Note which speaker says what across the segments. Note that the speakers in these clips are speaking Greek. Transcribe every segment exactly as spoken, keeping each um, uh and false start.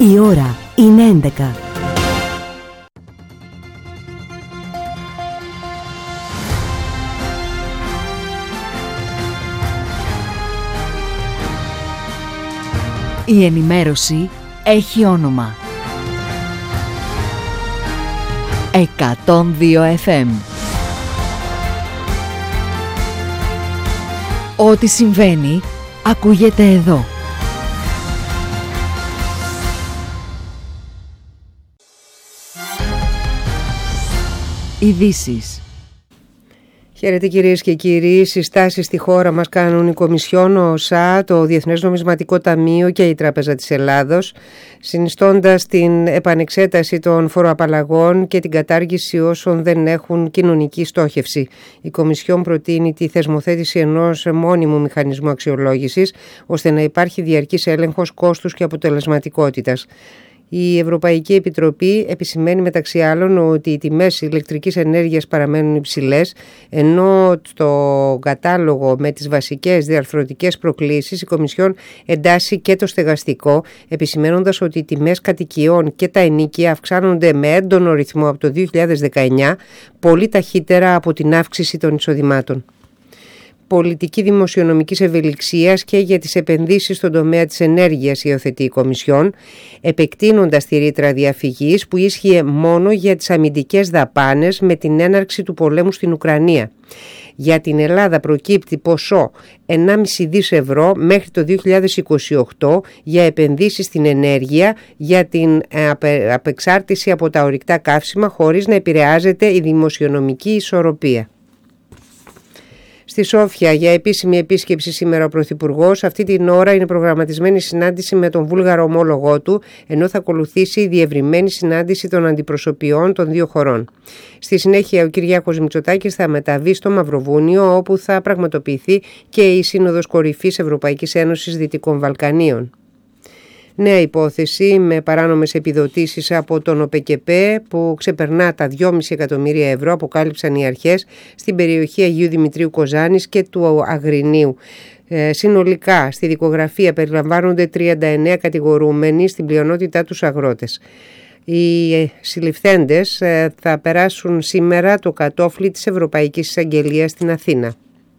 Speaker 1: Η ώρα είναι έντεκα. Η ενημέρωση έχει όνομα. εκατόν δύο εφ εμ. Ό,τι συμβαίνει, ακούγεται εδώ. Ειδήσεις.
Speaker 2: Χαίρετε κυρίες και κύριοι. Συστάσεις στη χώρα μας κάνουν η Κομισιόν, ο ΟΣΑ, το Διεθνές Νομισματικό Ταμείο και η Τράπεζα της Ελλάδος, συνιστώντας την επανεξέταση των φοροαπαλλαγών και την κατάργηση όσων δεν έχουν κοινωνική στόχευση. Η Κομισιόν προτείνει τη θεσμοθέτηση ενός μόνιμου μηχανισμού αξιολόγησης, ώστε να υπάρχει διαρκής έλεγχος κόστους και αποτελεσματικότητας. Η Ευρωπαϊκή Επιτροπή επισημαίνει μεταξύ άλλων ότι οι τιμές ηλεκτρικής ενέργειας παραμένουν υψηλές, ενώ στο κατάλογο με τις βασικές διαρθρωτικές προκλήσεις η Κομισιόν εντάσσει και το στεγαστικό, επισημαίνοντας ότι οι τιμές κατοικιών και τα ενοίκια αυξάνονται με έντονο ρυθμό από το δύο χιλιάδες δεκαεννιά, πολύ ταχύτερα από την αύξηση των εισοδημάτων. Πολιτική δημοσιονομικής ευελιξίας και για τις επενδύσεις στον τομέα της ενέργειας υιοθετεί η Κομισιόν, επεκτείνοντας τη ρήτρα διαφυγής που ίσχυε μόνο για τις αμυντικές δαπάνες με την έναρξη του πολέμου στην Ουκρανία. Για την Ελλάδα προκύπτει ποσό ενάμιση δισεκατομμύρια ευρώ μέχρι το δύο χιλιάδες είκοσι οκτώ για επενδύσεις στην ενέργεια, για την απε, απεξάρτηση από τα ορυκτά καύσιμα, χωρίς να επηρεάζεται η δημοσιονομική ισορροπία. Στη Σόφια για επίσημη επίσκεψη σήμερα ο Πρωθυπουργός. Αυτή την ώρα είναι προγραμματισμένη συνάντηση με τον Βούλγαρο ομόλογό του, ενώ θα ακολουθήσει η διευρυμένη συνάντηση των αντιπροσωπιών των δύο χωρών. Στη συνέχεια ο Κυριάκος Μητσοτάκης θα μεταβεί στο Μαυροβούνιο, όπου θα πραγματοποιηθεί και η Σύνοδος Κορυφής Ευρωπαϊκής Ένωσης Δυτικών Βαλκανίων. Νέα υπόθεση με παράνομες επιδοτήσεις από τον ΟΠΕΚΕΠΕ που ξεπερνά τα δυόμισι εκατομμύρια ευρώ, αποκάλυψαν οι αρχές στην περιοχή Αγίου Δημητρίου Κοζάνης και του Αγρινίου. Ε, συνολικά στη δικογραφία περιλαμβάνονται τριάντα εννέα κατηγορούμενοι, στην πλειονότητά τους αγρότες. Οι συλληφθέντες ε, θα περάσουν σήμερα το κατόφλι της Ευρωπαϊκής Εισαγγελίας στην Αθήνα.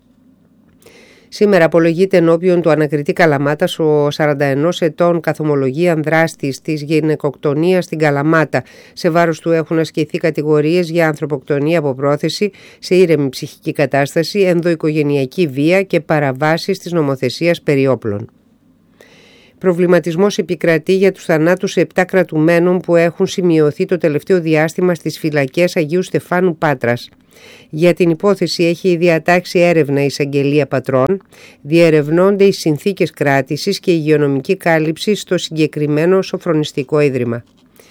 Speaker 2: Σήμερα απολογείται ενώπιον του ανακριτή Καλαμάτας ο σαράντα ενός ετών καθομολογίαν δράστης της γυναικοκτονίας στην Καλαμάτα. Σε βάρος του έχουν ασκηθεί κατηγορίες για ανθρωποκτονία από πρόθεση, σε ήρεμη ψυχική κατάσταση, ενδοοικογενειακή βία και παραβάσεις της νομοθεσίας περί όπλων. Προβληματισμός επικρατεί για τους θανάτους επτά κρατουμένων που έχουν σημειωθεί το τελευταίο διάστημα στις φυλακές Αγίου Στεφάνου Πάτρας. Για την υπόθεση έχει διατάξει έρευνα η Εισαγγελία Πατρών, διερευνώνται οι συνθήκες κράτησης και η υγειονομική κάλυψη στο συγκεκριμένο σοφρονιστικό ίδρυμα.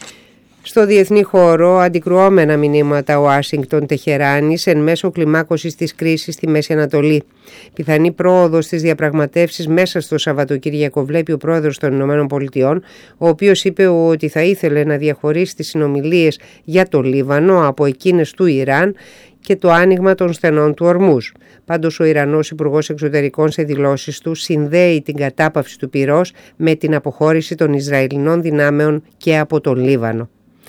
Speaker 2: Στο διεθνή χώρο, αντικρουόμενα μηνύματα Ουάσιγκτον Τεχεράνης εν μέσω κλιμάκωσης της κρίσης στη Μέση Ανατολή. Πιθανή πρόοδος στις διαπραγματεύσεις μέσα στο Σαββατοκύριακο βλέπει ο πρόεδρος των Ηνωμένων Πολιτειών, ο οποίος είπε ότι θα ήθελε να διαχωρίσει τις συνομιλίες για το Λίβανο από εκείνες του Ιράν και το άνοιγμα των στενών του Ορμούζ. Πάντως ο Ιρανός Υπουργός Εξωτερικών σε δηλώσεις του συνδέει την κατάπαυση του πυρός με την αποχώρηση των Ισραηλινών δυνάμεων και από τον Λίβανο.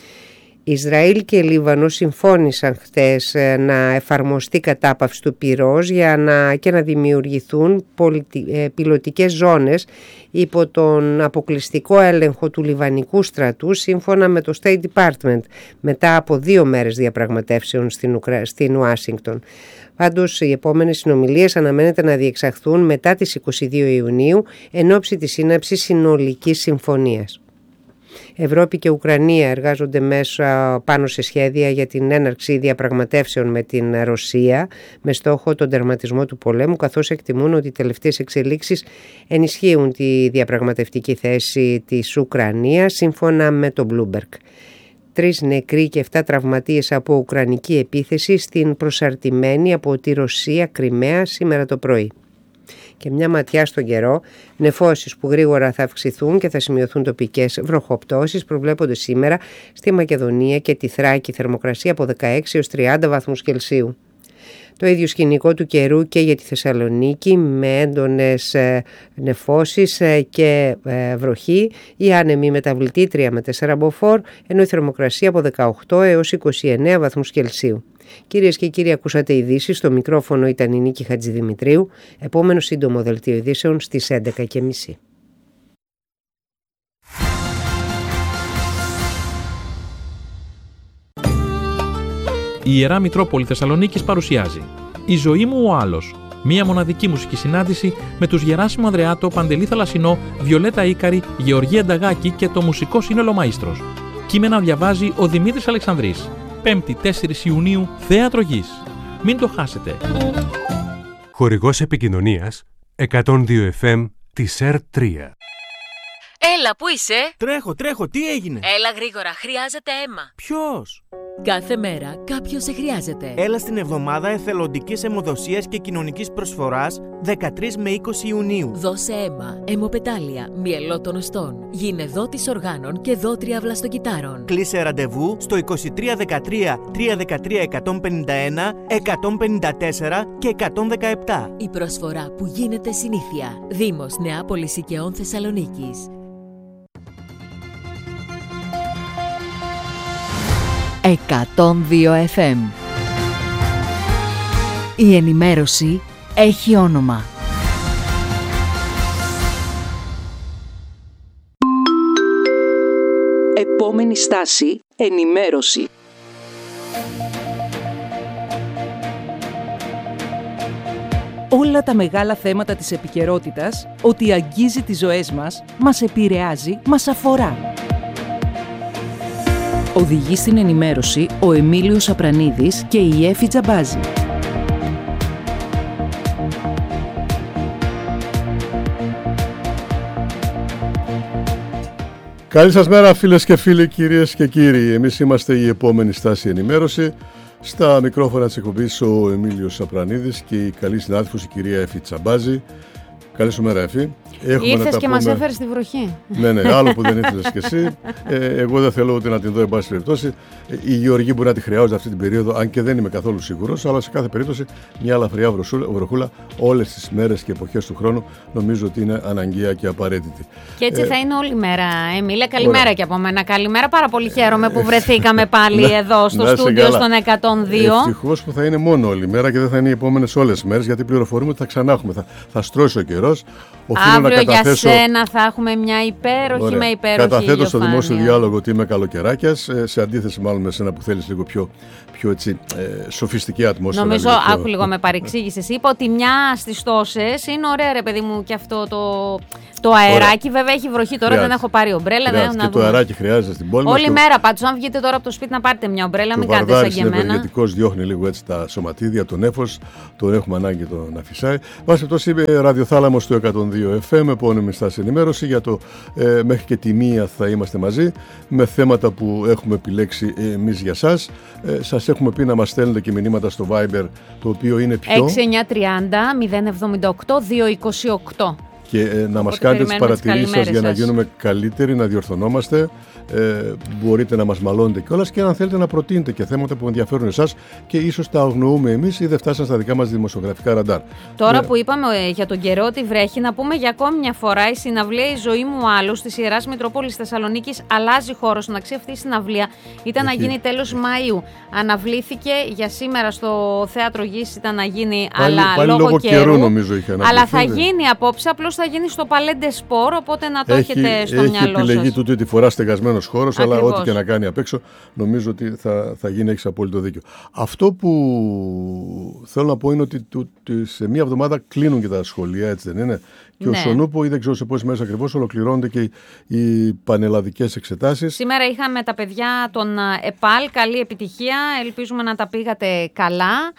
Speaker 2: Ισραήλ και Λίβανο συμφώνησαν χτες να εφαρμοστεί κατάπαυση του πυρός για να, και να δημιουργηθούν πολιτι, ε, πιλωτικές ζώνες υπό τον αποκλειστικό έλεγχο του Λιβανικού στρατού, σύμφωνα με το State Department, μετά από δύο μέρες διαπραγματεύσεων στην, Ουκρα... στην Ουάσιγκτον. Πάντως, οι επόμενες συνομιλίες αναμένεται να διεξαχθούν μετά τις είκοσι δύο Ιουνίου εν ώψη της σύναψης συνολικής συμφωνίας. Ευρώπη και Ουκρανία εργάζονται μέσα πάνω σε σχέδια για την έναρξη διαπραγματεύσεων με την Ρωσία με στόχο τον τερματισμό του πολέμου, καθώς εκτιμούν ότι οι τελευταίες εξελίξεις ενισχύουν τη διαπραγματευτική θέση της Ουκρανίας, σύμφωνα με το Bloomberg. Τρεις νεκροί και εφτά τραυματίες από ουκρανική επίθεση στην προσαρτημένη από τη Ρωσία Κριμαία σήμερα το πρωί. Και μια ματιά στον καιρό, νεφώσεις που γρήγορα θα αυξηθούν και θα σημειωθούν τοπικές βροχοπτώσεις προβλέπονται σήμερα στη Μακεδονία και τη Θράκη, θερμοκρασία από δεκαέξι έως τριάντα βαθμούς Κελσίου. Το ίδιο σκηνικό του καιρού και για τη Θεσσαλονίκη, με έντονες νεφώσεις και βροχή. Η άνεμη μεταβλητή τρία με τέσσερα μποφόρ, ενώ η θερμοκρασία από δεκαοκτώ έως είκοσι εννέα βαθμούς Κελσίου. Κυρίες και κύριοι, ακούσατε ειδήσεις. Στο μικρόφωνο ήταν η Νίκη Χατζηδημητρίου. Επόμενο σύντομο δελτίο ειδήσεων στις έντεκα και μισή.
Speaker 3: Η Ιερά Μητρόπολη Θεσσαλονίκης παρουσιάζει «Η ζωή μου ο άλλος». Μία μοναδική μουσική συνάντηση με τους Γεράσιμο Ανδρεάτο, Παντελή Θαλασσινό, Βιολέτα Ίκαρη, Γεωργία Νταγάκη και το μουσικό σύνολο Μαΐστρος. Κείμενα διαβάζει ο Δημήτρης Αλεξανδρής. Πέμπτη τέσσερις Ιουνίου, Θέατρο Γης. Μην το χάσετε.
Speaker 4: Χορηγός επικοινωνίας εκατόν δύο εφ εμ της ΕΡ τρία.
Speaker 5: Έλα, πού είσαι?
Speaker 6: Τρέχω, τρέχω, τι έγινε?
Speaker 5: Έλα γρήγορα, χρειάζεται αίμα.
Speaker 6: Ποιος?
Speaker 5: Κάθε μέρα κάποιος σε χρειάζεται.
Speaker 6: Έλα στην εβδομάδα εθελοντικής αιμοδοσίας και κοινωνικής προσφοράς δεκατρείς με είκοσι Ιουνίου.
Speaker 5: Δώσε αίμα, αιμοπετάλια, μυελό των οστών. Γίνε δότης οργάνων και δότρια βλαστοκυτάρων.
Speaker 6: Κλείσε ραντεβού στο είκοσι τρία δεκατρία τριακόσια δεκατρία εκατόν πενήντα ένα, εκατόν πενήντα τέσσερα και εκατόν δεκαεπτά.
Speaker 5: Η προσφορά που γίνεται συνήθεια. Δήμος Νεάπολης Οικαιών Θεσσαλονίκης.
Speaker 1: εκατόν δύο εφ εμ. Η ενημέρωση έχει όνομα.
Speaker 7: Επόμενη στάση, ενημέρωση. Όλα τα μεγάλα θέματα της επικαιρότητας, ότι αγγίζει τις ζωές μας, μας επηρεάζει, μας αφορά. Οδηγεί στην ενημέρωση ο Εμίλιος Απρανίδης και η Έφη Τζαμπάζη.
Speaker 8: Καλή σας μέρα φίλες και φίλοι, κυρίες και κύριοι. Εμείς είμαστε η επόμενη στάση ενημέρωση. Στα μικρόφωνα της εκπομπής ο Εμίλιος Απρανίδης και η καλή συνάδελφος η κυρία Έφη Τζαμπάζη. Καλή σου μέρα, Εφή.
Speaker 9: Ήρθες και μας έφερες στη βροχή.
Speaker 8: Ναι, ναι, άλλο που δεν ήρθες κι εσύ. Ε, εγώ δεν θέλω ούτε να την δω, εν πάση περιπτώσει. Η Γεωργή μπορεί να τη χρειάζεται αυτή την περίοδο, αν και δεν είμαι καθόλου σίγουρος, αλλά σε κάθε περίπτωση μια ελαφριά βροχούλα όλες τις μέρες και εποχές του χρόνου νομίζω ότι είναι αναγκαία και απαραίτητη.
Speaker 9: Και έτσι ε, θα είναι όλη μέρα, Εμίλια. Καλημέρα ωραία. Και από μένα. Καλημέρα. Πάρα πολύ χαίρομαι που βρεθήκαμε πάλι εδώ στο στούντιο στον εκατόν δύο.
Speaker 8: Ευτυχώς που θα είναι μόνο όλη μέρα και δεν θα είναι οι επόμενες όλες τις μέρες, γιατί πληροφορούμε ότι θα ξανά έχουμε. Θα, θα στρώσει ο καιρός.
Speaker 9: Αύριο να καταθέσω... για σένα θα έχουμε μια υπέροχη ωραία. με υπέροχη
Speaker 8: Καταθέτω
Speaker 9: ηλιοφάνεια.
Speaker 8: Στο δημόσιο διάλογο ότι είμαι καλοκαιράκιας, σε αντίθεση μάλλον με σένα που θέλεις λίγο πιο, πιο έτσι, ε, σοφιστική ατμόσφαιρα.
Speaker 9: Νομίζω,
Speaker 8: λίγο πιο...
Speaker 9: άκου λίγο με παρεξήγησες. Είπα ότι μια στις τόσες είναι ωραία, ρε παιδί μου, και αυτό το, το αεράκι. Ωραία. Βέβαια έχει βροχή τώρα, χρειάζεται. Δεν έχω πάρει ομπρέλα. Δεν έχω
Speaker 8: και
Speaker 9: να
Speaker 8: το αεράκι χρειάζεται στην πόλη.
Speaker 9: Όλη
Speaker 8: μας,
Speaker 9: μέρα πάντως, αν βγείτε τώρα από το σπίτι να πάρετε μια ομπρέλα, μην κάνετε σαν και εμένα. Ο
Speaker 8: ευεργετικός διώχνει λίγο έτσι τα σωματίδια, τον νέφος, τον έχουμε ανάγκη το να φυσάει. Βάσει αυτό είμαι ραδιοθάλαμος του εκατόν δύο εφ εμ, επώνυμη στάση ενημέρωση για το ε, μέχρι και τη μία θα είμαστε μαζί με θέματα που έχουμε επιλέξει εμείς για σας. Ε, σας έχουμε πει να μας στέλνετε και μηνύματα στο Viber, το οποίο είναι πιο
Speaker 9: έξι εννιά τριάντα μηδέν εβδομήντα οκτώ διακόσια είκοσι οκτώ.
Speaker 8: Και ε, να μας κάνετε τις παρατηρήσεις σας για να γίνουμε καλύτεροι, να διορθωνόμαστε. Ε, μπορείτε να μας μαλώνετε κιόλας και αν θέλετε να προτείνετε και θέματα που ενδιαφέρουν εσάς και ίσως τα αγνοούμε εμείς ή δεν φτάσαν στα δικά μας δημοσιογραφικά ραντάρ.
Speaker 9: Τώρα ναι. που είπαμε ε, για τον καιρό ότι βρέχει, να πούμε για ακόμη μια φορά η συναυλία «Η ζωή μου άλλος» της Ιεράς Μητροπόλης Θεσσαλονίκης αλλάζει χώρο. Στην αξία αυτή η συναυλία ήταν Εκεί. να γίνει τέλος Μαΐου. Αναβλήθηκε για σήμερα στο Θέατρο Γης, ήταν να γίνει
Speaker 8: πάλι,
Speaker 9: αλλά
Speaker 8: πάλι
Speaker 9: λόγω,
Speaker 8: λόγω
Speaker 9: καιρού.
Speaker 8: καιρού νομίζω είχε αναβληθεί.
Speaker 9: Αλλά θα γίνει απόψε, απλώς θα γίνει στο Παλέντε Σπορ, οπότε να το έχει, έχετε στο
Speaker 8: έχει
Speaker 9: μυαλό σας.
Speaker 8: Έχει επιλεγεί τούτη τη φορά στεγασμένος χώρος, αλλά ό,τι και να κάνει απ' έξω, νομίζω ότι θα, θα γίνει, έχεις απόλυτο δίκιο. Αυτό που θέλω να πω είναι ότι του, του, σε μία εβδομάδα κλείνουν και τα σχολεία, έτσι δεν είναι? Και ναι. ο Σονούπο, ή δεν ξέρω σε πόσες μέρες ακριβώς, ολοκληρώνονται και οι, οι πανελλαδικές εξετάσεις.
Speaker 9: Σήμερα είχαμε τα παιδιά των ΕΠΑΛ, καλή επιτυχία, ελπίζουμε να τα πήγατε καλά.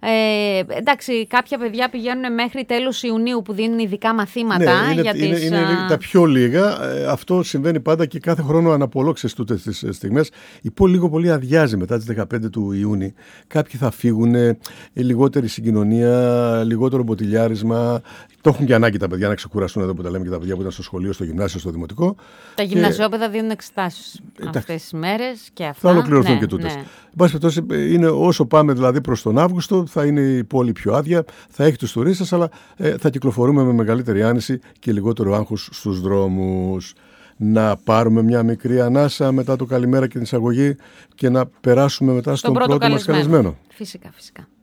Speaker 9: Ε, εντάξει, κάποια παιδιά πηγαίνουν μέχρι τέλος Ιουνίου που δίνουν ειδικά μαθήματα.
Speaker 8: Ναι, είναι,
Speaker 9: για τις,
Speaker 8: είναι, είναι, είναι τα πιο λίγα. Ε, αυτό συμβαίνει πάντα και κάθε χρόνο αναπολόξες τούτες τις στιγμές. Η πόλη λίγο πολύ αδειάζει μετά τις δεκαπέντε του Ιούνιου. Κάποιοι θα φύγουν, ε, λιγότερη συγκοινωνία, λιγότερο μποτιλιάρισμα. Το έχουν και ανάγκη τα παιδιά να ξεκουραστούν, εδώ που τα λέμε, και τα παιδιά που ήταν στο σχολείο, στο γυμνάσιο, στο δημοτικό.
Speaker 9: Τα γυμνασιόπαιδα δίνουν εξετάσεις αυτές τις μέρες και αυτά.
Speaker 8: Θα ολοκληρωθούν
Speaker 9: ναι,
Speaker 8: και τούτες.
Speaker 9: Ναι.
Speaker 8: Εν πάση περιπτώσει, είναι όσο πάμε δηλαδή προς τον Αύγουστο, θα είναι η πόλη πιο άδεια, θα έχει τους τουρίστες, αλλά ε, θα κυκλοφορούμε με μεγαλύτερη άνεση και λιγότερο άγχος στους δρόμους. Να πάρουμε μια μικρή ανάσα μετά το καλημέρα και την εισαγωγή και να περάσουμε μετά στον, στον πρώτο, πρώτο μας καλεσμένο.
Speaker 9: Φυσικά, φυσικά.